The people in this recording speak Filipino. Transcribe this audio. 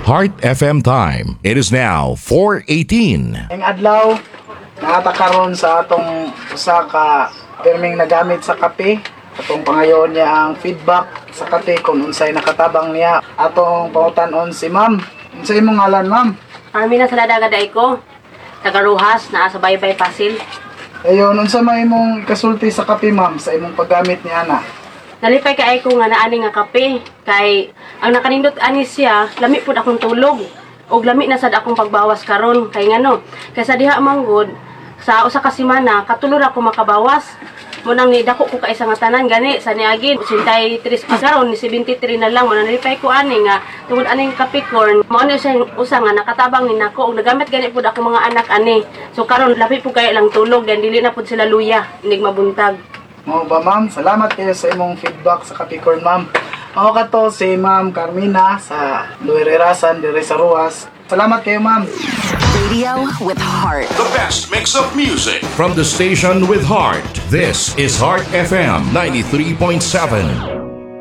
Heart FM time. It is now 4:18. Ang adlaw nakatakaron sa atong usa ka pirming nagamit sa kape. Atong pangayon niya ang feedback sa kape kung unsay nakatabang niya. Atong pangutanon si ma'am. Unsay imong ngalan, ma'am? Armina Saladaga day ko. Tagaruhas naa sa Baybay Pasil. Ayon, unsa may imong kasulti sa kape, ma'am, sa imong paggamit ni ana? Nalipay kay ko nga naani nga kape kay ang nakanindot ani siya lami pud akong tulog og lami na sad akong pagbawas karon kay ngano kaysa diha manggod sa usa ka semana katulor ako makabawas mo nang ni dako ko ka isa nga tanan gani sa niagin 83 pa karon ni 73 na lang mo nalipay ko ani nga tungod aning Capricorn mo ano siya usa nga nakatabang ni nako og nagamit gani pud ako mga anak ani so karon lapi pud kay lang tulog dan dili na pud sila luya inig mabuntag. Mao ba, ma'am? Salamat kayo sa imong feedback sa Capricorn, ma'am. Mao kato si Ma'am Carmina sa Luererasan dire sa Ruas. Salamat kayo, ma'am. Radio with heart. The best mix of music from the station with heart. This is Heart FM 93.7.